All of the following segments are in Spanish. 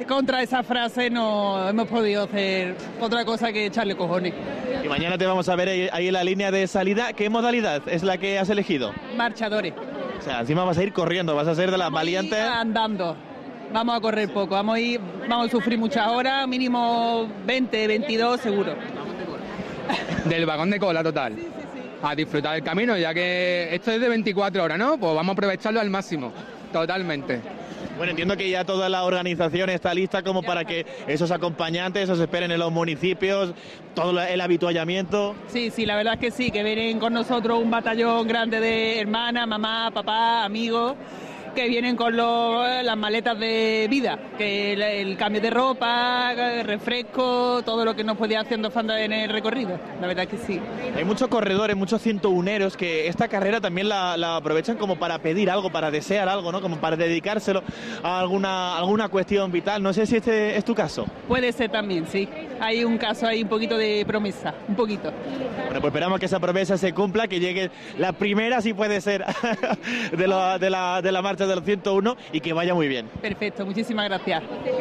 contra esa frase no hemos podido hacer otra cosa que echarle cojones. Y mañana te vamos a ver ahí en la línea de salida. ¿Qué modalidad es la que has elegido? Marchadores. O sea, encima vas a ir corriendo, vas a ser de las valientes. Andando. Vamos a correr poco, vamos a sufrir muchas horas, mínimo 20, 22 seguro. Del vagón de cola total. Sí. A disfrutar del camino, ya que esto es de 24 horas, ¿no? Pues vamos a aprovecharlo al máximo, totalmente. Bueno, entiendo que ya toda la organización está lista como para que esos acompañantes os esperen en los municipios, todo el habituallamiento. Sí, la verdad es que sí, que vienen con nosotros un batallón grande de hermanas, mamá, papá, amigos, que vienen con las maletas de vida, que el cambio de ropa, el refresco, todo lo que nos podía haciendo falta en el recorrido, la verdad que sí. Hay muchos corredores, muchos 101eros que esta carrera también la aprovechan como para pedir algo, para desear algo, ¿no? Como para dedicárselo a alguna cuestión vital. No sé si este es tu caso. Puede ser también, sí. Hay un caso, hay un poquito de promesa, un poquito. Bueno, pues esperamos que esa promesa se cumpla, que llegue la primera, si puede ser, de la marcha de los 101 y que vaya muy bien. Perfecto, muchísimas gracias.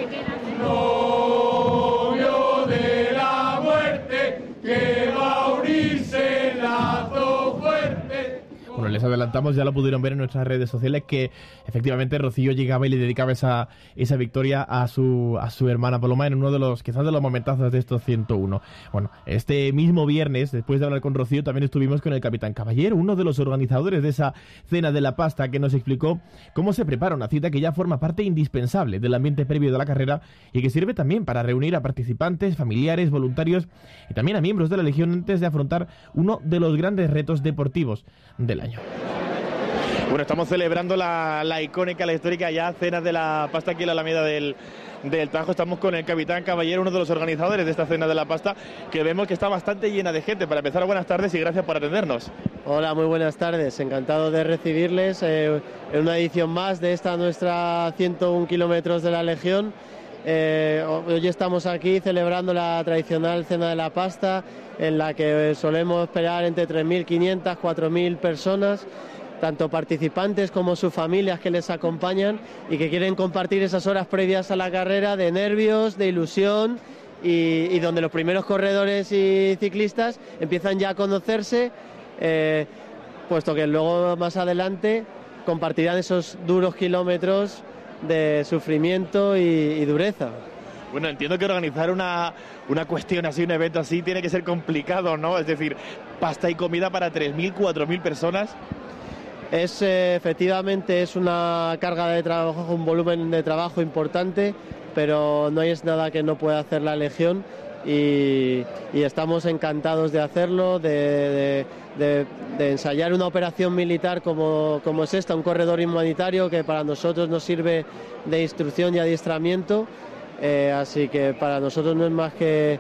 Novio de la muerte, que va a unirse lazo fuerte. Bueno, les adelantamos, ya lo pudieron ver en nuestras redes sociales, que efectivamente Rocío llegaba y le dedicaba esa victoria a su hermana Paloma en uno de los, quizás de los momentazos de estos 101. Bueno, este mismo viernes, después de hablar con Rocío, también estuvimos con el capitán Caballero, uno de los organizadores de esa cena de la pasta, que nos explicó cómo se prepara una cita que ya forma parte indispensable del ambiente previo de la carrera y que sirve también para reunir a participantes, familiares, voluntarios y también a miembros de la Legión antes de afrontar uno de los grandes retos deportivos del año. Bueno, estamos celebrando la icónica, la histórica ya cena de la pasta aquí en la Alameda del Tajo. Estamos con el capitán Caballero, uno de los organizadores de esta cena de la pasta, que vemos que está bastante llena de gente. Para empezar, buenas tardes y gracias por atendernos. Hola, muy buenas tardes. Encantado de recibirles en una edición más de esta nuestra 101 kilómetros de la Legión. Hoy estamos aquí celebrando la tradicional cena de la pasta, en la que solemos esperar entre 3.500 4.000 personas, tanto participantes como sus familias que les acompañan y que quieren compartir esas horas previas a la carrera de nervios, de ilusión y donde los primeros corredores y ciclistas empiezan ya a conocerse, puesto que luego más adelante compartirán esos duros kilómetros de sufrimiento y dureza. Bueno, entiendo que organizar una cuestión así, un evento así, tiene que ser complicado, ¿no? Es decir, pasta y comida para 3.000, 4.000 personas. Efectivamente es una carga de trabajo, un volumen de trabajo importante, pero no es nada que no pueda hacer la Legión y estamos encantados de hacerlo, de ensayar una operación militar como es esta, un corredor humanitario que para nosotros nos sirve de instrucción y adiestramiento, así que para nosotros no es más que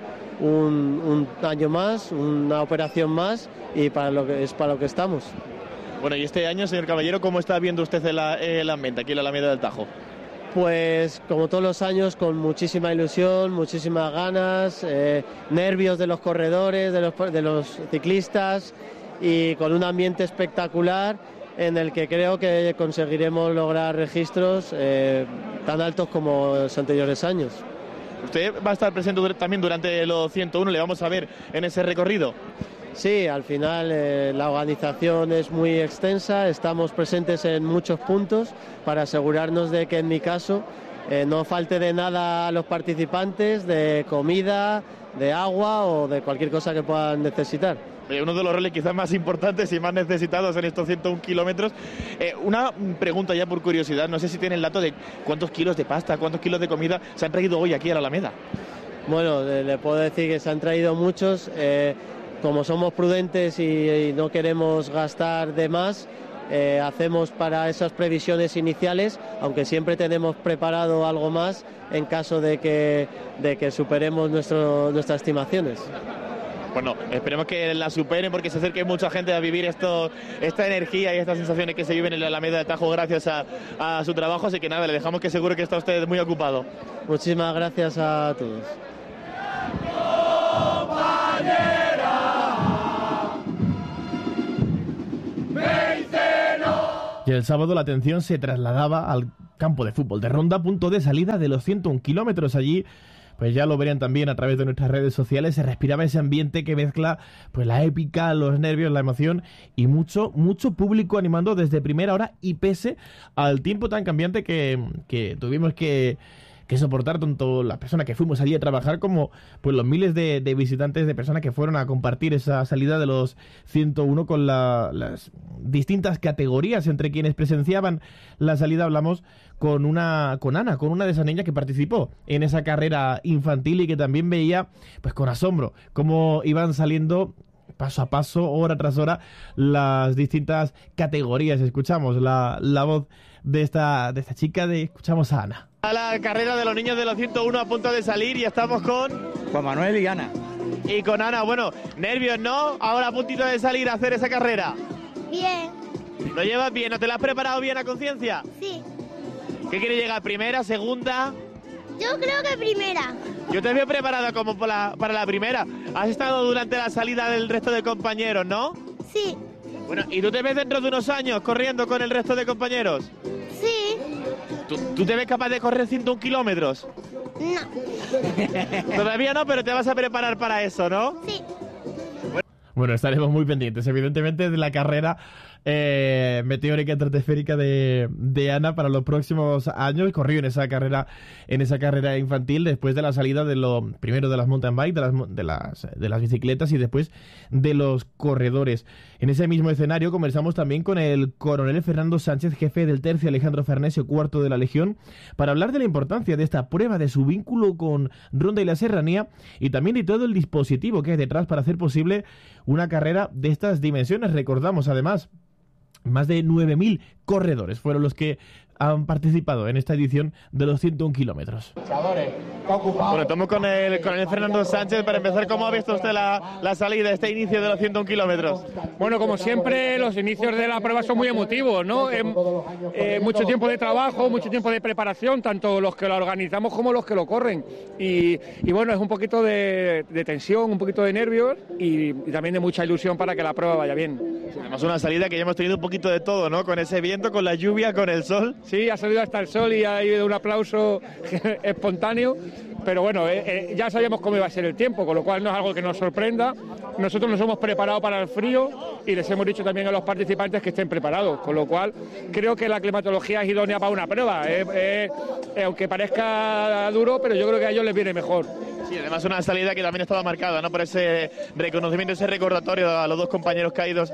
un año más, una operación más y para lo que estamos. Bueno, y este año, señor Caballero, ¿cómo está viendo usted el ambiente aquí en la Alameda del Tajo? Pues como todos los años, con muchísima ilusión, muchísimas ganas, nervios de los corredores, de los ciclistas y con un ambiente espectacular en el que creo que conseguiremos lograr registros tan altos como los anteriores años. ¿Usted va a estar presente también durante los 101? ¿Le vamos a ver en ese recorrido? Sí, al final la organización es muy extensa, estamos presentes en muchos puntos para asegurarnos de que en mi caso no falte de nada a los participantes, de comida, de agua o de cualquier cosa que puedan necesitar. Uno de los roles quizás más importantes y más necesitados en estos 101 kilómetros. Una pregunta ya por curiosidad, no sé si tiene el dato de cuántos kilos de pasta, cuántos kilos de comida se han traído hoy aquí a la Alameda. Bueno, le puedo decir que se han traído muchos. Como somos prudentes y no queremos gastar de más, hacemos para esas previsiones iniciales, aunque siempre tenemos preparado algo más en caso de que superemos nuestras estimaciones. Bueno, esperemos que la superen porque se acerque mucha gente a vivir esta energía y estas sensaciones que se viven en la Alameda de Tajo gracias a su trabajo, así que nada, le dejamos que seguro que está usted muy ocupado. Muchísimas gracias a todos. Y el sábado la atención se trasladaba al campo de fútbol de Ronda, punto de salida de los 101 kilómetros. Allí, pues ya lo verían también a través de nuestras redes sociales, se respiraba ese ambiente que mezcla pues la épica, los nervios, la emoción y mucho público animando desde primera hora, y pese al tiempo tan cambiante que tuvimos que soportar, tanto las personas que fuimos allí a trabajar como pues los miles de visitantes, de personas que fueron a compartir esa salida de los 101 con las distintas categorías entre quienes presenciaban la salida. Hablamos con Ana, con una de esas niñas que participó en esa carrera infantil y que también veía pues con asombro cómo iban saliendo paso a paso, hora tras hora, las distintas categorías. Escuchamos la voz de esta chica, escuchamos a Ana. A la carrera de los niños de los 101 a punto de salir y estamos con Juan Manuel y Ana. Y con Ana, bueno, nervios, ¿no? Ahora a puntito de salir a hacer esa carrera. Bien. ¿Lo llevas bien? ¿No te lo has preparado bien a conciencia? Sí. ¿Qué quieres llegar? ¿Primera, segunda? Yo creo que primera. Yo te veo preparada como para la primera. Has estado durante la salida del resto de compañeros, ¿no? Sí. Bueno, ¿y tú te ves dentro de unos años corriendo con el resto de compañeros? Sí. ¿Tú te ves capaz de correr 101 kilómetros? No. Todavía no, pero te vas a preparar para eso, ¿no? Sí. Bueno, estaremos muy pendientes, evidentemente, de la carrera meteórica estratosférica de Ana para los próximos años. Corrió en esa carrera infantil después de la salida primero de las mountain bike, de las bicicletas y después de los corredores. En ese mismo escenario conversamos también con el coronel Fernando Sánchez, jefe del tercio Alejandro Farnesio, cuarto de la Legión, para hablar de la importancia de esta prueba, de su vínculo con Ronda y la Serranía y también de todo el dispositivo que hay detrás para hacer posible una carrera de estas dimensiones. Recordamos además, más de 9.000 corredores fueron los que han participado en esta edición de los 101 kilómetros. Bueno, estamos con el coronel Fernando Sánchez. Para empezar, ¿cómo ha visto usted la salida, este inicio de los 101 kilómetros? Bueno, como siempre, los inicios de la prueba son muy emotivos, ¿no? Mucho tiempo de trabajo, mucho tiempo de preparación, tanto los que lo organizamos como los que lo corren. Y bueno, es un poquito de tensión, un poquito de nervios y también de mucha ilusión para que la prueba vaya bien. Además, una salida que ya hemos tenido un poquito de todo, ¿no? Con ese viento, con la lluvia, con el sol. Sí, ha salido hasta el sol y ha habido un aplauso espontáneo, pero bueno, ya sabíamos cómo iba a ser el tiempo, con lo cual no es algo que nos sorprenda. Nosotros nos hemos preparado para el frío y les hemos dicho también a los participantes que estén preparados, con lo cual creo que la climatología es idónea para una prueba. Aunque parezca duro, pero yo creo que a ellos les viene mejor. Sí, además una salida que también estaba marcada, ¿no? Por ese reconocimiento, ese recordatorio a los dos compañeros caídos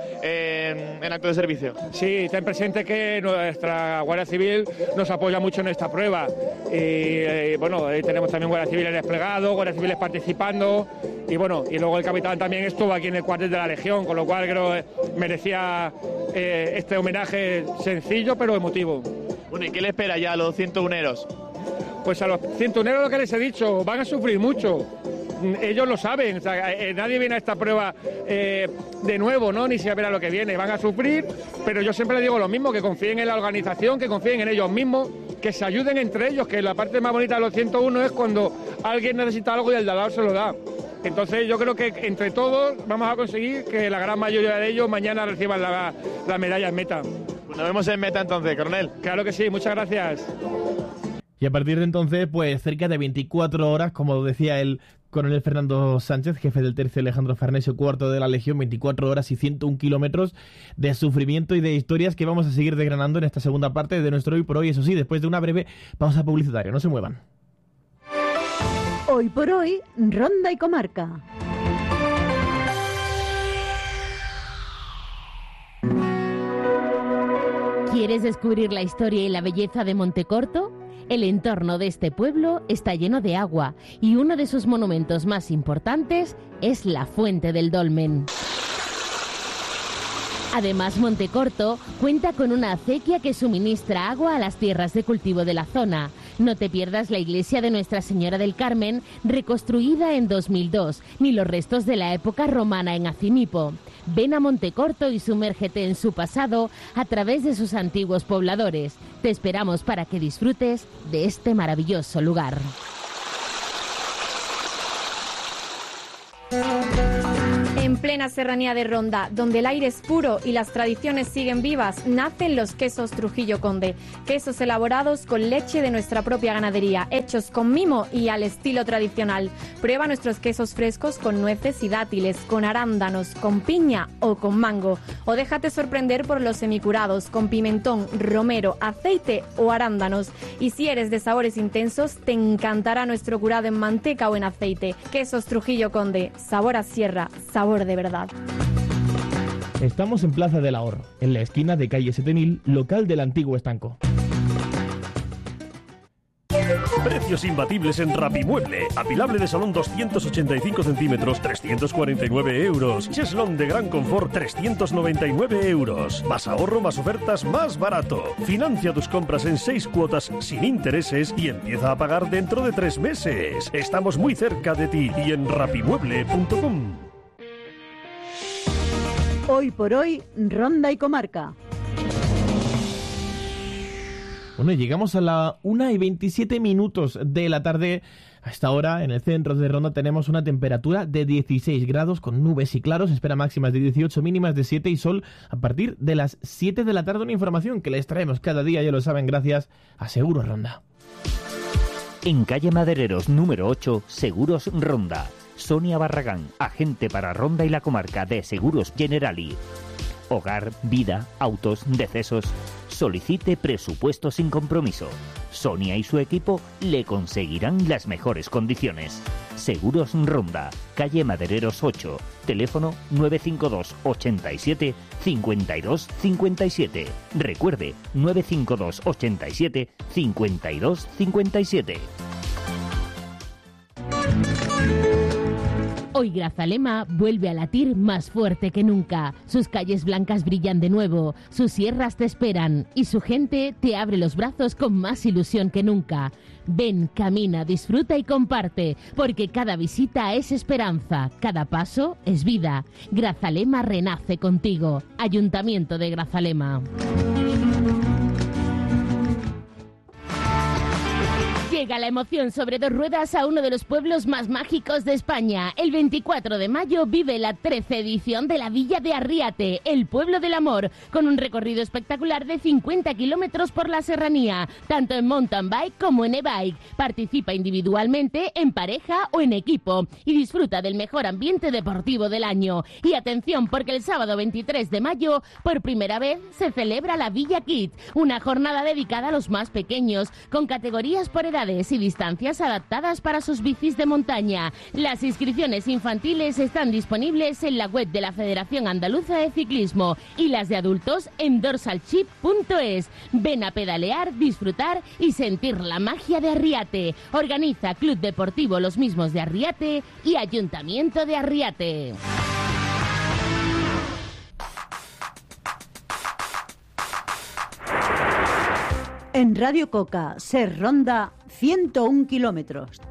en acto de servicio. Sí, ten presente que nuestra Guardia Civil nos apoya mucho en esta prueba. Y bueno, tenemos también Guardia Civil desplegado, Guardia Civiles participando y bueno, y luego el capitán también estuvo aquí en el cuartel de la Legión, con lo cual creo que merecía este homenaje sencillo pero emotivo. Bueno, ¿y qué le espera ya a los 101eros? Pues a los 101eros lo que les he dicho, van a sufrir mucho. Ellos lo saben, o sea, nadie viene a esta prueba de nuevo, ¿no? Ni se verá lo que viene, van a sufrir, pero yo siempre les digo lo mismo, que confíen en la organización, que confíen en ellos mismos, que se ayuden entre ellos, que la parte más bonita de los 101 es cuando alguien necesita algo y el de al lado se lo da. Entonces yo creo que entre todos vamos a conseguir que la gran mayoría de ellos mañana reciban la medalla en meta. Pues nos vemos en meta entonces, coronel. Claro que sí, muchas gracias. Y a partir de entonces, pues cerca de 24 horas, como decía el coronel Fernando Sánchez, jefe del tercio Alejandro Farnesio, cuarto de la Legión, 24 horas y 101 kilómetros de sufrimiento y de historias que vamos a seguir desgranando en esta segunda parte de nuestro Hoy por Hoy, eso sí, después de una breve pausa publicitaria. No se muevan. Hoy por Hoy, Ronda y Comarca. ¿Quieres descubrir la historia y la belleza de Montecorto? El entorno de este pueblo está lleno de agua y uno de sus monumentos más importantes es la Fuente del Dolmen. Además, Montecorto cuenta con una acequia que suministra agua a las tierras de cultivo de la zona. No te pierdas la iglesia de Nuestra Señora del Carmen, reconstruida en 2002, ni los restos de la época romana en Acimipo. Ven a Montecorto y sumérgete en su pasado a través de sus antiguos pobladores. Te esperamos para que disfrutes de este maravilloso lugar. En plena serranía de Ronda, donde el aire es puro y las tradiciones siguen vivas, nacen los quesos Trujillo Conde. Quesos elaborados con leche de nuestra propia ganadería, hechos con mimo y al estilo tradicional. Prueba nuestros quesos frescos con nueces y dátiles, con arándanos, con piña o con mango. O déjate sorprender por los semicurados, con pimentón, romero, aceite o arándanos. Y si eres de sabores intensos, te encantará nuestro curado en manteca o en aceite. Quesos Trujillo Conde, sabor a sierra, sabor de verdad. Estamos en Plaza del Ahorro, en la esquina de calle Setenil, local del antiguo estanco. Precios imbatibles en Rapimueble. Apilable de salón 285 centímetros, 349 euros. Cheslón de gran confort, 399 euros. Más ahorro, más ofertas, más barato. Financia tus compras en 6 cuotas sin intereses y empieza a pagar dentro de 3 meses. Estamos muy cerca de ti y en rapimueble.com. Hoy por hoy, Ronda y Comarca. Bueno, llegamos a la 1:27 de la tarde. A esta hora, en el centro de Ronda, tenemos una temperatura de 16 grados con nubes y claros. Espera máximas de 18, mínimas de 7 y sol a partir de las 7 de la tarde. Una información que les traemos cada día, ya lo saben, gracias a Seguros Ronda. En calle Madereros, número 8, Seguros Ronda. Sonia Barragán, agente para Ronda y la comarca de Seguros Generali. Hogar, vida, autos, decesos. Solicite presupuesto sin compromiso. Sonia y su equipo le conseguirán las mejores condiciones. Seguros Ronda, calle Madereros 8, teléfono 952 87 52 57. Recuerde, 952 87 52 57. Hoy Grazalema vuelve a latir más fuerte que nunca. Sus calles blancas brillan de nuevo, sus sierras te esperan y su gente te abre los brazos con más ilusión que nunca. Ven, camina, disfruta y comparte, porque cada visita es esperanza, cada paso es vida. Grazalema renace contigo. Ayuntamiento de Grazalema. Llega la emoción sobre 2 ruedas a uno de los pueblos más mágicos de España. El 24 de mayo vive la 13ª edición de la Villa de Arriate, el pueblo del amor, con un recorrido espectacular de 50 kilómetros por la serranía, tanto en mountain bike como en e-bike. Participa individualmente, en pareja o en equipo y disfruta del mejor ambiente deportivo del año. Y atención, porque el sábado 23 de mayo, por primera vez, se celebra la Villa Kids, una jornada dedicada a los más pequeños, con categorías por edades y distancias adaptadas para sus bicis de montaña. Las inscripciones infantiles están disponibles en la web de la Federación Andaluza de Ciclismo y las de adultos en dorsalchip.es. Ven a pedalear, disfrutar y sentir la magia de Arriate. Organiza Club Deportivo Los Mismos de Arriate y Ayuntamiento de Arriate. En Radio Coca, Ser Ronda, 101 kilómetros.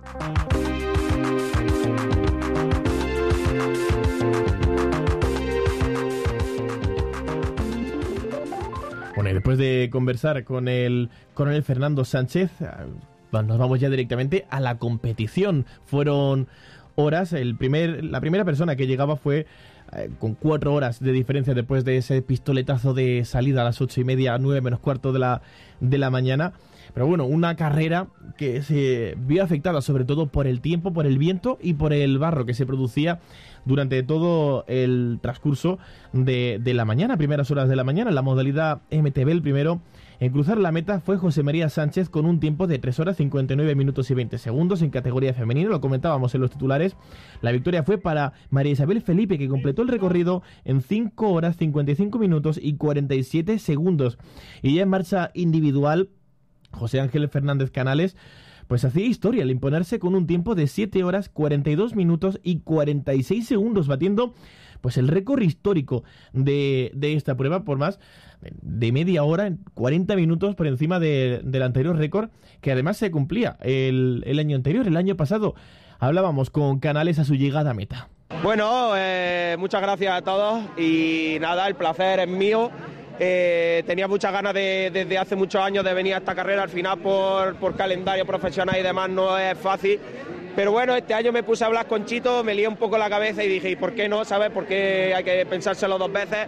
Bueno, y después de conversar con el coronel Fernando Sánchez, nos vamos ya directamente a la competición. Fueron horas, la primera persona que llegaba fue con 4 horas de diferencia después de ese pistoletazo de salida a las 8:30, 9 menos cuarto de la mañana. Pero bueno, una carrera que se vio afectada sobre todo por el tiempo, por el viento y por el barro que se producía durante todo el transcurso de la mañana, primeras horas de la mañana. En la modalidad MTB, el primero en cruzar la meta fue José María Sánchez con un tiempo de 3 horas 59 minutos y 20 segundos en categoría femenina. Lo comentábamos en los titulares. La victoria fue para María Isabel Felipe, que completó el recorrido en 5 horas 55 minutos y 47 segundos. Y ya en marcha individual, José Ángel Fernández Canales pues hacía historia al imponerse con un tiempo de 7 horas 42 minutos y 46 segundos, batiendo pues el récord histórico de esta prueba por más de media hora, en 40 minutos por encima del anterior récord, que además se cumplía el año anterior, el año pasado. Hablábamos con Canales a su llegada a meta. Bueno, muchas gracias a todos y nada, el placer es mío. Tenía muchas ganas desde hace muchos años de venir a esta carrera. Al final por calendario profesional y demás no es fácil, Pero bueno, este año me puse a hablar con Chito, me lié un poco la cabeza y dije, ¿y por qué no? ¿Sabes? Porque hay que pensárselo 2 veces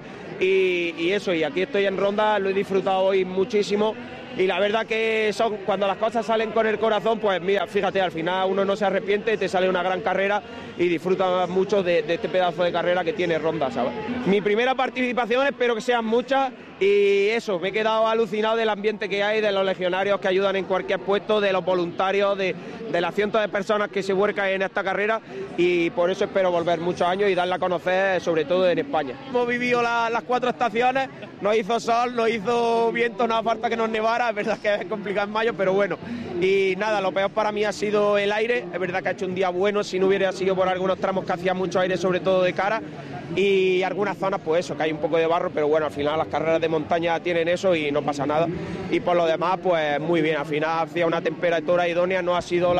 y eso, y aquí estoy en Ronda, lo he disfrutado hoy muchísimo. Y la verdad que cuando las cosas salen con el corazón, pues mira, fíjate, al final uno no se arrepiente, te sale una gran carrera y disfruta mucho de este pedazo de carrera que tiene Ronda, ¿sabes? Mi primera participación, espero que sean muchas, y eso, me he quedado alucinado del ambiente que hay, de los legionarios que ayudan en cualquier puesto, de los voluntarios, de las cientos de personas que se vuelcan en esta carrera, y por eso espero volver muchos años y darla a conocer, sobre todo en España. Hemos vivido las 4 estaciones, no hizo sol, no hizo viento, no hace falta que nos nevara, es verdad que es complicado en mayo, pero bueno. Y nada, lo peor para mí ha sido el aire, es verdad que ha hecho un día bueno, si no hubiera sido por algunos tramos que hacía mucho aire, sobre todo de cara, y algunas zonas pues eso, que hay un poco de barro, pero bueno, al final las carreras de montaña tienen eso y no pasa nada. Y por lo demás, pues muy bien, al final hacía una temperatura idónea, no ha sido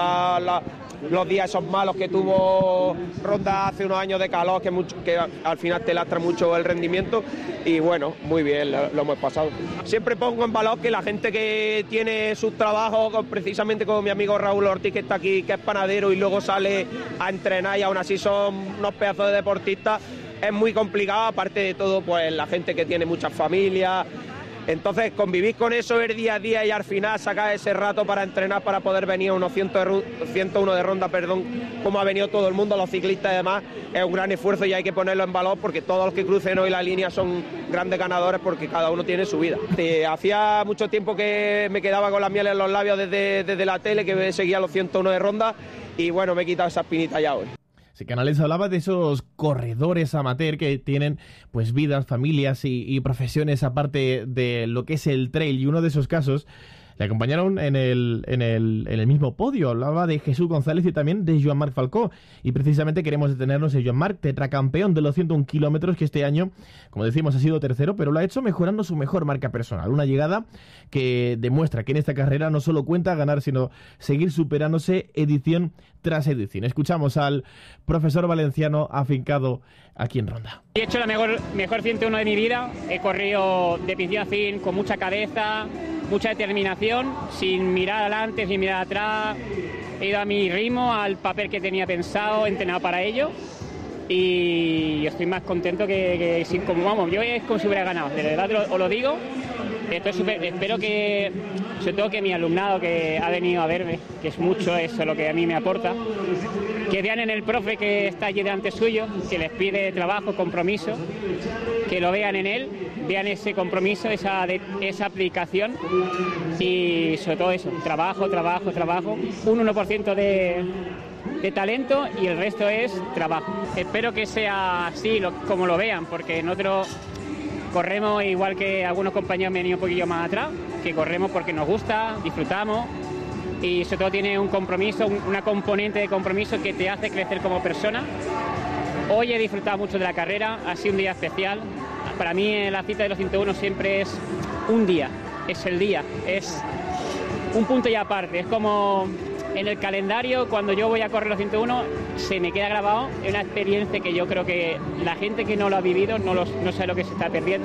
los días esos malos que tuvo Ronda hace unos años de calor, que al final te lastra mucho el rendimiento, y bueno, muy bien, lo hemos pasado. Siempre pongo en valor que la gente que tiene sus trabajos, precisamente como mi amigo Raúl Ortiz, que está aquí, que es panadero y luego sale a entrenar y aún así son unos pedazos de deportistas, es muy complicado, aparte de todo, pues la gente que tiene muchas familias. Entonces, convivir con eso el día a día y al final sacar ese rato para entrenar, para poder venir a unos 101 de Ronda, como ha venido todo el mundo, los ciclistas y demás, es un gran esfuerzo y hay que ponerlo en valor porque todos los que crucen hoy la línea son grandes ganadores porque cada uno tiene su vida. Hacía mucho tiempo que me quedaba con la miel en los labios desde la tele, que seguía los 101 de Ronda, y bueno, me he quitado esa espinita ya hoy. Sí, Canales hablaba de esos corredores amateur que tienen pues vidas, familias y profesiones aparte de lo que es el trail, y uno de esos casos le acompañaron en el mismo podio. Hablaba de Jesús González y también de Joan Marc Falcó, y precisamente queremos detenernos en Joan Marc, tetracampeón de los 101 kilómetros, que este año, como decimos, ha sido tercero, pero lo ha hecho mejorando su mejor marca personal, una llegada que demuestra que en esta carrera no solo cuenta ganar, sino seguir superándose edición tras edición. Escuchamos al profesor valenciano afincado aquí en Ronda. He hecho la mejor 101 de mi vida, he corrido de principio a fin con mucha cabeza, mucha determinación, sin mirar adelante, sin mirar atrás. He ido a mi ritmo, al papel que tenía pensado, entrenado para ello, y estoy más contento que como vamos, yo es como si hubiera ganado, de verdad os lo digo. Espero que, sobre todo que mi alumnado que ha venido a verme, que es mucho eso lo que a mí me aporta, que vean en el profe que está allí delante suyo, que les pide trabajo, compromiso, que lo vean en él, vean ese compromiso, esa aplicación, y sobre todo eso, trabajo, un 1% de talento y el resto es trabajo. Espero que sea así como lo vean, porque en otro corremos igual que algunos compañeros me han venido un poquillo más atrás, que corremos porque nos gusta, disfrutamos, y sobre todo tiene un compromiso, una componente de compromiso que te hace crecer como persona. Hoy he disfrutado mucho de la carrera, ha sido un día especial. Para mí la cita de los 101 siempre es un día, es el día, es un punto y aparte, es como en el calendario cuando yo voy a correr los 101 se me queda grabado, es una experiencia que yo creo que la gente que no lo ha vivido no sabe lo que se está perdiendo,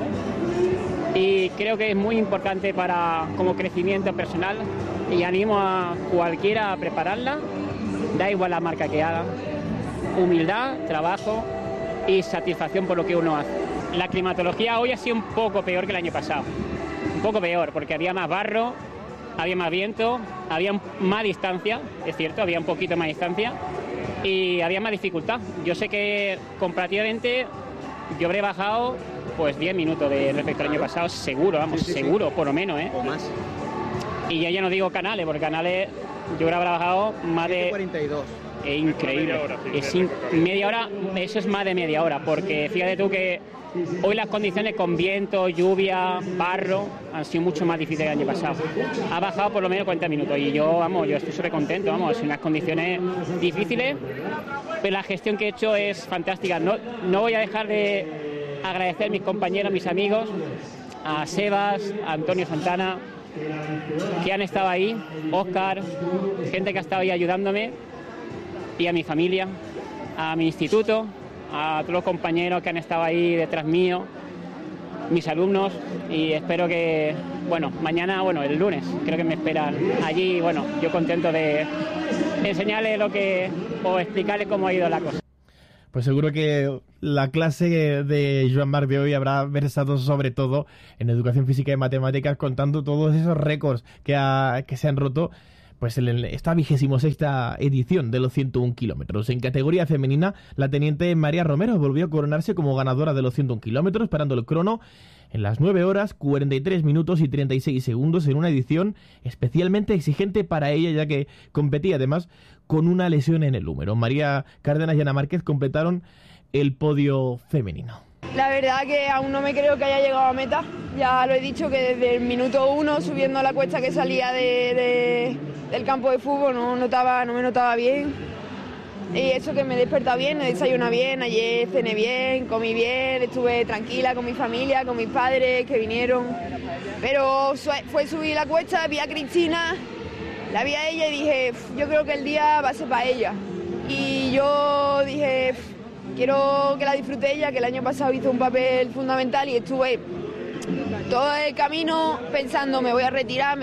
y creo que es muy importante como crecimiento personal, y animo a cualquiera a prepararla, da igual la marca que haga, humildad, trabajo y satisfacción por lo que uno hace. La climatología hoy ha sido un poco peor que el año pasado, un poco peor porque había más barro, había más viento, había más distancia, es cierto, había un poquito más distancia y había más dificultad. Yo sé que comparativamente yo habré bajado pues 10 minutos respecto al año pasado, seguro, vamos, sí, seguro, por lo menos, ¿eh? O más. Y ya no digo Canales, porque Canales yo habré bajado más de 42. Es increíble. Media hora, sí, media hora, eso es más de media hora, porque fíjate tú que hoy las condiciones con viento, lluvia, barro han sido mucho más difíciles que el año pasado. Ha bajado por lo menos 40 minutos y yo estoy súper contento, vamos, en unas condiciones difíciles, pero la gestión que he hecho es fantástica. No voy a dejar de agradecer a mis compañeros, mis amigos, a Sebas, a Antonio Santana, que han estado ahí, Óscar, gente que ha estado ahí ayudándome, y a mi familia, a mi instituto, a todos los compañeros que han estado ahí detrás mío, mis alumnos, y espero que, mañana, el lunes, creo que me esperan allí, yo contento de enseñarle o explicarle cómo ha ido la cosa. Pues seguro que la clase de Joan Marc de hoy habrá versado sobre todo en educación física y matemáticas, contando todos esos récords que se han roto pues en esta 26ª edición de los 101 kilómetros. En categoría femenina, la teniente María Romero volvió a coronarse como ganadora de los 101 kilómetros, parando el crono en las 9 horas, 43 minutos y 36 segundos en una edición especialmente exigente para ella, ya que competía además con una lesión en el húmero. María Cárdenas y Ana Márquez completaron el podio femenino. La verdad que aún no me creo que haya llegado a meta. Ya lo he dicho que desde el minuto 1, subiendo la cuesta que salía del campo de fútbol, no me notaba bien. Y eso que me he despertado bien, he desayunado bien, ayer cené bien, comí bien, estuve tranquila con mi familia, con mis padres que vinieron. Pero fue subir la cuesta, vi a Cristina, la vi a ella y dije, yo creo que el día va a ser para ella. Y yo dije, quiero que la disfrute ella, que el año pasado hizo un papel fundamental y estuve todo el camino pensando, me voy a retirar,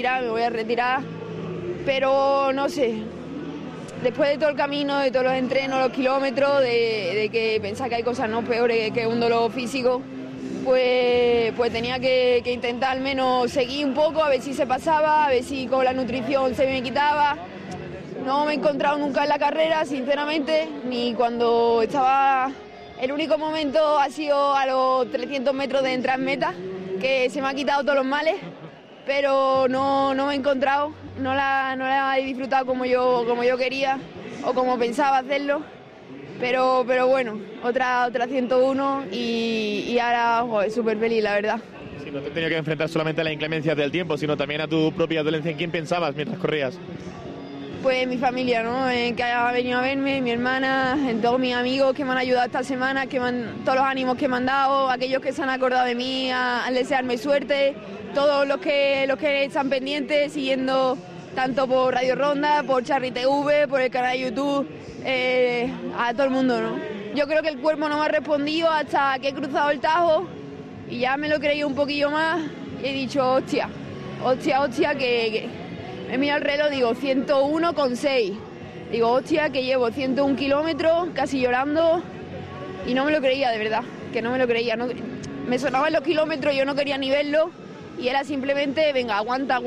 pero no sé. Después de todo el camino, de todos los entrenos, los kilómetros, de que pensaba que hay cosas no peores que un dolor físico, pues tenía que intentar al menos seguir un poco, a ver si se pasaba, a ver si con la nutrición se me quitaba. No me he encontrado nunca en la carrera, sinceramente, ni cuando estaba... El único momento ha sido a los 300 metros de entrar en meta, que se me ha quitado todos los males, pero no me he encontrado, no la he disfrutado como yo quería o como pensaba hacerlo, pero bueno, otra 101 y ahora súper feliz, la verdad. Si no te he tenido que enfrentar solamente a la inclemencia del tiempo, sino también a tu propia dolencia, ¿en quién pensabas mientras corrías? Pues mi familia, ¿no? Que haya venido a verme, mi hermana, en todos mis amigos que me han ayudado esta semana, todos los ánimos que me han dado, aquellos que se han acordado de mí, al desearme suerte, todos los que están pendientes, siguiendo tanto por Radio Ronda, por Charri TV, por el canal de YouTube, a todo el mundo, ¿no? Yo creo que el cuerpo no me ha respondido hasta que he cruzado el Tajo y ya me lo he creído un poquillo más y he dicho, hostia, que me miro el reloj, digo 101,6. Digo, hostia, que llevo 101 kilómetros, casi llorando, y no me lo creía, de verdad, que no me lo creía. No, me sonaban los kilómetros, yo no quería ni verlo, y era simplemente, venga, aguanta,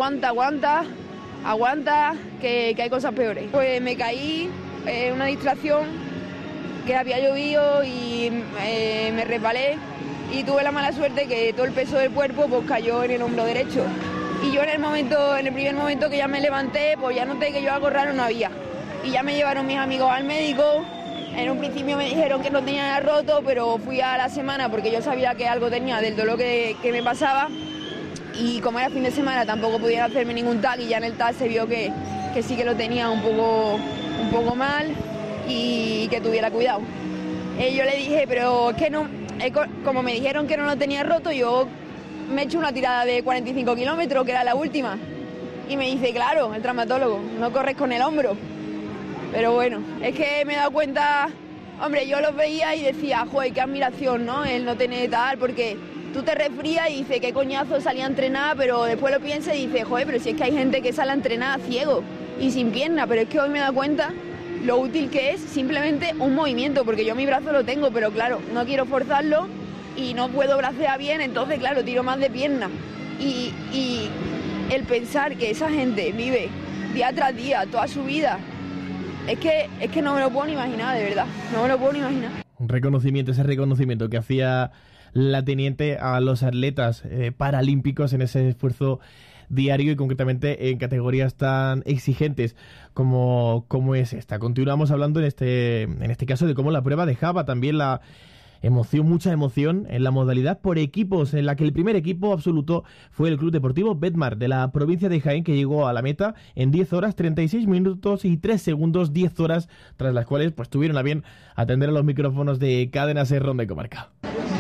que hay cosas peores. Pues me caí, una distracción, que había llovido y me resbalé, y tuve la mala suerte que todo el peso del cuerpo pues cayó en el hombro derecho. Y yo en el primer momento que ya me levanté, pues ya noté que yo algo raro no había. Y ya me llevaron mis amigos al médico. En un principio me dijeron que no tenía nada roto, pero fui a la semana porque yo sabía que algo tenía del dolor que me pasaba. Y como era fin de semana tampoco podían hacerme ningún TAC y ya en el TAC se vio que sí que lo tenía un poco mal y que tuviera cuidado. Yo le dije, pero es que no, como me dijeron que no lo tenía roto, yo me he hecho una tirada de 45 kilómetros, que era la última. Y me dice, claro, el traumatólogo, no corres con el hombro. Pero bueno, es que me he dado cuenta, hombre, yo los veía y decía, joder, qué admiración, ¿no? Él no tiene tal, porque tú te resfrías y dices, qué coñazo salía a entrenar, pero después lo piensas y dices, joder, pero si es que hay gente que sale a entrenar ciego y sin pierna, pero es que hoy me he dado cuenta lo útil que es simplemente un movimiento, porque yo mi brazo lo tengo, pero claro, no quiero forzarlo y no puedo bracear bien, entonces claro, tiro más de pierna. Y el pensar que esa gente vive día tras día, toda su vida, es que no me lo puedo ni imaginar, de verdad, no me lo puedo ni imaginar. Ese reconocimiento que hacía la teniente a los atletas paralímpicos en ese esfuerzo diario y concretamente en categorías tan exigentes como es esta. Continuamos hablando en este caso de cómo la prueba dejaba también mucha emoción en la modalidad por equipos, en la que el primer equipo absoluto fue el Club Deportivo Betmar de la provincia de Jaén, que llegó a la meta en 10 horas, 36 minutos y 3 segundos, 10 horas, tras las cuales pues tuvieron a bien atender a los micrófonos de Cadena SER Ronda y Comarca.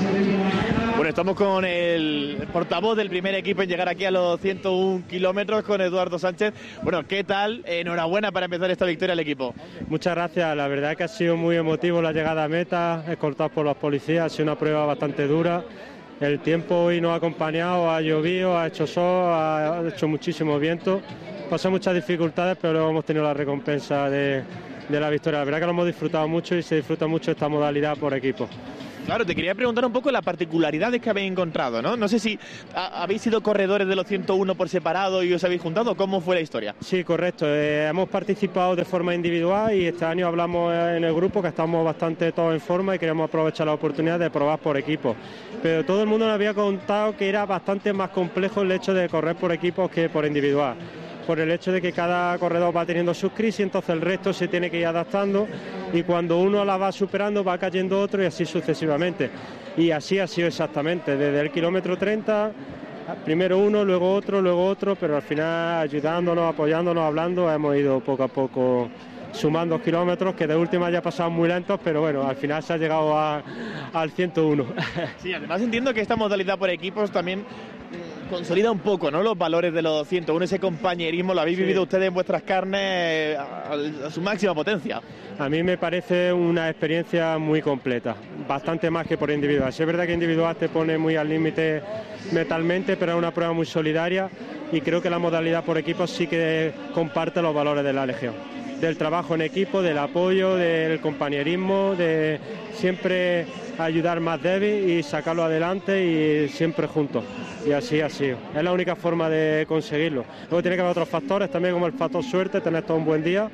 Bueno, estamos con el portavoz del primer equipo en llegar aquí a los 101 kilómetros, con Eduardo Sánchez. Bueno, ¿qué tal? Enhorabuena para empezar esta victoria al equipo. Muchas gracias, la verdad es que ha sido muy emotivo la llegada a meta, escoltado por los policías, ha sido una prueba bastante dura. El tiempo hoy nos ha acompañado, ha llovido, ha hecho sol, ha hecho muchísimo viento, pasado muchas dificultades, pero luego hemos tenido la recompensa de la victoria. La verdad que lo hemos disfrutado mucho y se disfruta mucho esta modalidad por equipo. Claro, te quería preguntar un poco las particularidades que habéis encontrado, ¿no? No sé si habéis sido corredores de los 101 por separado y os habéis juntado. ¿Cómo fue la historia? Sí, correcto. Hemos participado de forma individual y este año hablamos en el grupo que estamos bastante todos en forma y queríamos aprovechar la oportunidad de probar por equipo. Pero todo el mundo nos había contado que era bastante más complejo el hecho de correr por equipos que por individual. Por el hecho de que cada corredor va teniendo sus crisis, entonces el resto se tiene que ir adaptando y cuando uno la va superando va cayendo otro y así sucesivamente. Y así ha sido exactamente, desde el kilómetro 30, primero uno, luego otro, pero al final ayudándonos, apoyándonos, hablando, hemos ido poco a poco sumando kilómetros que de última ya pasaban muy lentos, pero bueno, al final se ha llegado al 101. Sí, además entiendo que esta modalidad por equipos también consolida un poco, ¿no?, los valores de los 101, ese compañerismo, lo habéis vivido ustedes en vuestras carnes a su máxima potencia. A mí me parece una experiencia muy completa, bastante más que por individual. Sí, es verdad que individual te pone muy al límite mentalmente, pero es una prueba muy solidaria y creo que la modalidad por equipos sí que comparte los valores de la Legión. Del trabajo en equipo, del apoyo, del compañerismo, de siempre ayudar más débil y sacarlo adelante y siempre juntos. Y así ha sido. Es la única forma de conseguirlo. Luego tiene que haber otros factores también, como el factor suerte, tener todo un buen día,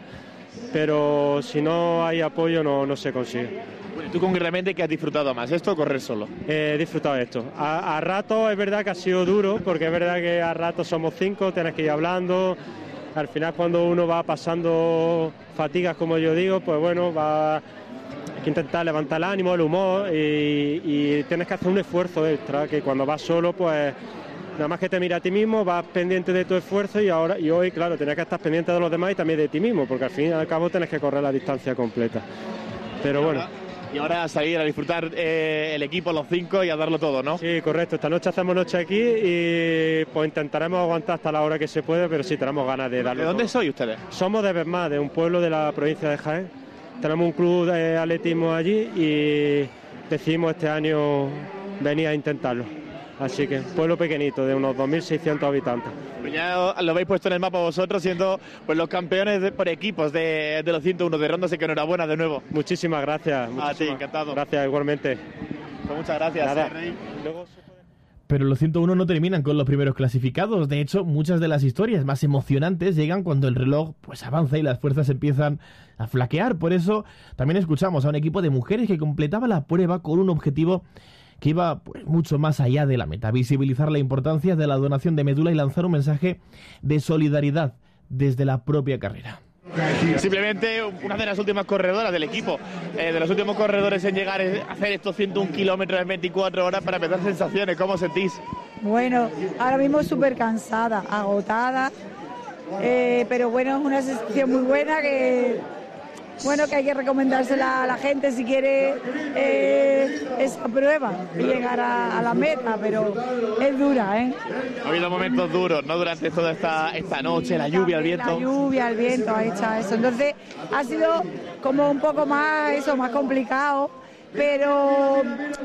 pero si no hay apoyo no se consigue. Bueno, ¿tú concretamente qué has disfrutado más, esto o correr solo? He disfrutado esto. A ratos es verdad que ha sido duro, porque es verdad que a ratos somos 5, tienes que ir hablando. Al final cuando uno va pasando fatigas, como yo digo, pues bueno, hay que intentar levantar el ánimo, el humor y tienes que hacer un esfuerzo extra, que cuando vas solo, pues nada más que te mira a ti mismo, vas pendiente de tu esfuerzo y hoy, claro, tienes que estar pendiente de los demás y también de ti mismo, porque al fin y al cabo tienes que correr la distancia completa. Pero bueno. Y ahora a salir a disfrutar el equipo, los 5 y a darlo todo, ¿no? Sí, correcto. Esta noche hacemos noche aquí y pues intentaremos aguantar hasta la hora que se puede, pero sí tenemos ganas de darlo. ¿De dónde todo. sois ustedes? Somos de Besmá, de un pueblo de la provincia de Jaén. Tenemos un club de atletismo allí y decidimos este año venir a intentarlo. Así que pueblo pequeñito, de unos 2.600 habitantes. Pues ya lo habéis puesto en el mapa vosotros, siendo pues los campeones por equipos de los 101 de Ronda, así que enhorabuena de nuevo. Muchísimas gracias. A ti, encantado. Gracias, igualmente. Pues muchas gracias. Nada. Pero los 101 no terminan con los primeros clasificados. De hecho, muchas de las historias más emocionantes llegan cuando el reloj pues avanza y las fuerzas empiezan a flaquear. Por eso también escuchamos a un equipo de mujeres que completaba la prueba con un objetivo que iba pues mucho más allá de la meta: visibilizar la importancia de la donación de médula y lanzar un mensaje de solidaridad desde la propia carrera. Simplemente una de las últimas corredoras del equipo, de los últimos corredores en llegar a hacer estos 101 kilómetros en 24 horas. Para empezar, sensaciones, ¿cómo sentís? Bueno, ahora mismo súper cansada, agotada, pero bueno, es una sensación muy buena que hay que recomendársela a la gente si quiere esa prueba y llegar a la meta, pero es dura, ¿eh? Ha habido momentos duros, ¿no?, durante toda esta noche, la lluvia, el viento. La lluvia, el viento ha hecho eso. Entonces ha sido como un poco más complicado, pero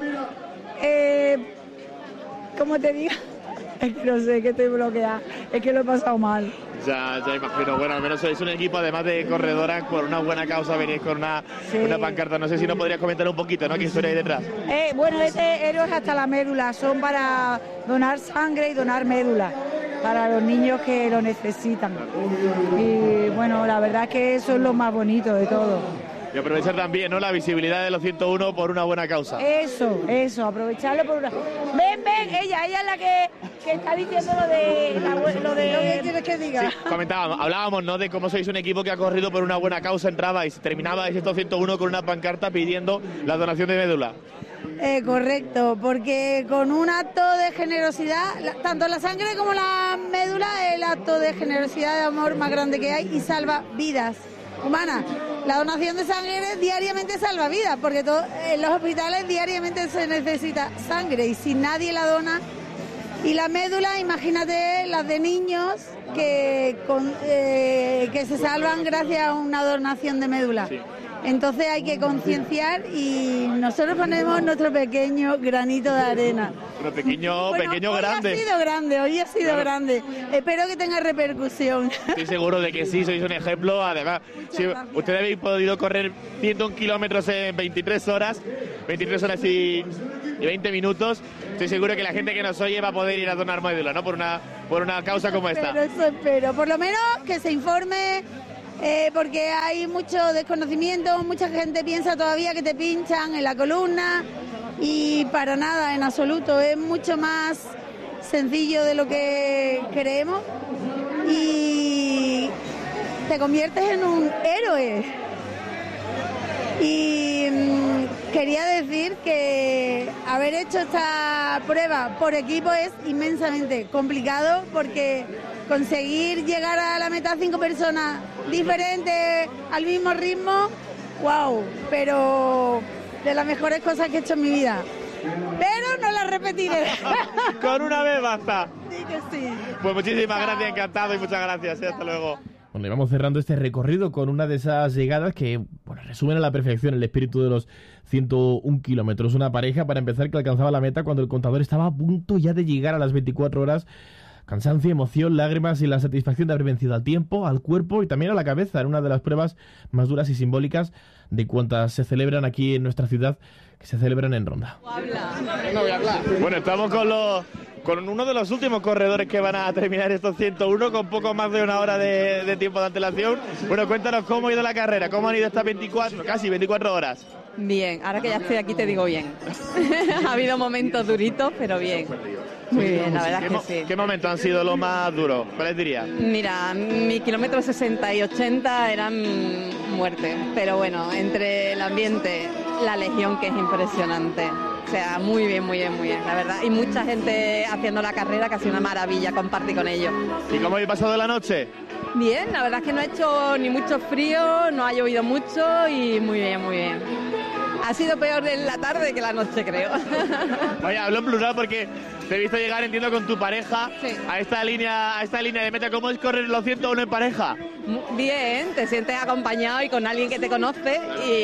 ¿cómo te digo? Es que no sé, que estoy bloqueada, es que lo he pasado mal. Ya imagino. Bueno, al menos sois un equipo, además de corredoras, por una buena causa, venís con una pancarta. No sé si nos podrías comentar un poquito, ¿no?, qué historia hay detrás. Bueno, Héroes hasta la médula, son para donar sangre y donar médula para los niños que lo necesitan. Y bueno, la verdad es que eso es lo más bonito de todo. Y aprovechar también, ¿no?, la visibilidad de los 101 por una buena causa. Eso, aprovecharlo por una... Ven, ella es la que está diciendo lo de quieres que diga. Sí, hablábamos, ¿no?, de cómo sois un equipo que ha corrido por una buena causa, entrabais, terminabais estos 101 con una pancarta pidiendo la donación de médula. Correcto, porque con un acto de generosidad, tanto la sangre como la médula es el acto de generosidad, de amor más grande que hay y salva vidas humanas. La donación de sangre diariamente salva vidas, porque en los hospitales diariamente se necesita sangre y si nadie la dona. Y la médula, imagínate las de niños que se salvan gracias a una donación de médula. Sí. Entonces hay que concienciar y nosotros ponemos nuestro pequeño granito de arena. Pero pequeño grande. Hoy ha sido grande. Espero que tenga repercusión. Estoy seguro de que sí, sois un ejemplo. Además, si ustedes habéis podido correr 101 kilómetros en 23 horas y 20 minutos, estoy seguro que la gente que nos oye va a poder ir a donar médula, ¿no? Por una causa como esta. Eso espero. Por lo menos que se informe. Porque hay mucho desconocimiento, mucha gente piensa todavía que te pinchan en la columna y para nada, en absoluto, es mucho más sencillo de lo que creemos y te conviertes en un héroe. Y quería decir que haber hecho esta prueba por equipo es inmensamente complicado porque conseguir llegar a la meta 5 personas diferentes al mismo ritmo, wow, pero de las mejores cosas que he hecho en mi vida. Pero no las repetiré. Con una vez basta. Sí que sí. Pues muchísimas gracias, encantado y muchas gracias. Hasta luego. Bueno, y vamos cerrando este recorrido con una de esas llegadas que, bueno, resumen a la perfección el espíritu de los 101 kilómetros. Una pareja, para empezar, que alcanzaba la meta cuando el contador estaba a punto ya de llegar a las 24 horas. Cansancio, emoción, lágrimas y la satisfacción de haber vencido al tiempo, al cuerpo y también a la cabeza en una de las pruebas más duras y simbólicas de cuantas se celebran aquí en nuestra ciudad, que se celebran en Ronda. No voy a hablar. Bueno, estamos con uno de los últimos corredores que van a terminar estos 101 con poco más de una hora de tiempo de antelación. Bueno, cuéntanos cómo ha ido la carrera, cómo han ido estas casi 24 horas. Bien, ahora que ya estoy aquí te digo bien. Ha habido momentos duritos, pero bien. Muy bien, la verdad es que sí. ¿Qué momentos han sido los más duros? ¿Cuáles dirías? Mira, mi kilómetro 60 y 80 eran muerte, pero bueno, entre el ambiente, la legión que es impresionante. O sea, muy bien, la verdad. Y mucha gente haciendo la carrera, que ha sido una maravilla compartir con ellos. ¿Y cómo habéis pasado la noche? Bien, la verdad es que no ha hecho ni mucho frío, no ha llovido mucho y muy bien. Ha sido peor en la tarde que la noche, creo. Oye, hablo en plural porque te he visto llegar, entiendo, con tu pareja a esta línea de meta. ¿Cómo es correr los 101 en pareja? Bien, te sientes acompañado y con alguien que te conoce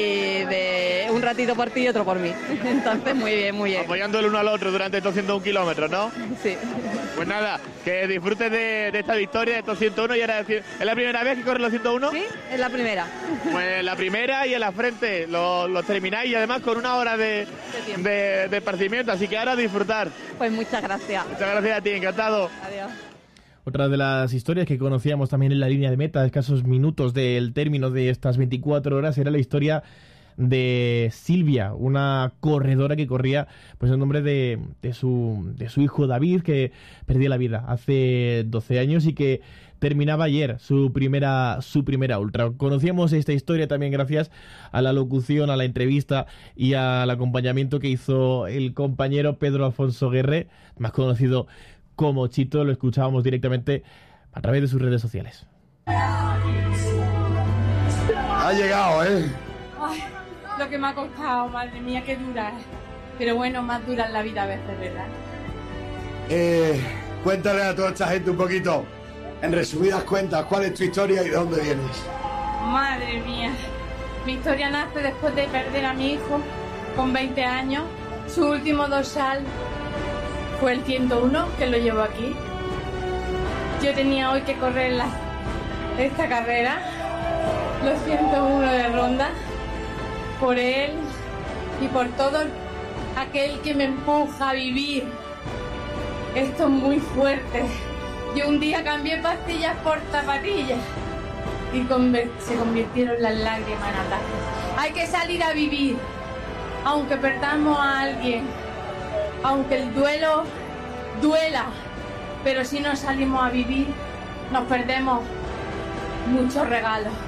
y de un ratito por ti y otro por mí. Entonces, muy bien. Apoyando el uno al otro durante estos 101 kilómetros, ¿no? Sí. Pues nada, que disfrutes de esta victoria, de estos 101 y ahora decir, ¿es la primera vez que corres los 101? Sí, es la primera. Pues la primera y en la frente, los termináis y además con una hora de esparcimiento, así que ahora a disfrutar. Pues muchas gracias. Muchas gracias a ti, encantado. Adiós. Otra de las historias que conocíamos también en la línea de meta, a escasos minutos del término de estas 24 horas, era la historia de Silvia, una corredora que corría pues en nombre de su hijo David, que perdió la vida hace 12 años y que terminaba ayer su primera ultra. Conocíamos esta historia también gracias a la locución, a la entrevista y al acompañamiento que hizo el compañero Pedro Alfonso Guerre, más conocido como Chito. Lo escuchábamos directamente a través de sus redes sociales. Ha llegado, Ay, lo que me ha costado, madre mía, qué dura es. Pero bueno, más dura en la vida a veces, ¿verdad? Cuéntale a toda esta gente un poquito, en resumidas cuentas, cuál es tu historia y de dónde vienes. Madre mía, mi historia nace después de perder a mi hijo con 20 años. Su último dorsal fue el 101, que lo llevo aquí. Yo tenía hoy que correr esta carrera, los 101 de Ronda, por él y por todo aquel que me empuja a vivir. Esto es muy fuerte. Yo un día cambié pastillas por zapatillas y se convirtieron las lágrimas en ataques. Hay que salir a vivir, aunque perdamos a alguien, aunque el duelo duela, pero si no salimos a vivir, nos perdemos muchos regalos.